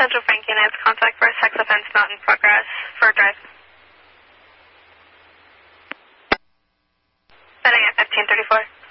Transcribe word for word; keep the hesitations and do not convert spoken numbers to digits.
Central Frank units, contact for a sex offense not in progress for a drive. Setting at fifteen thirty-four.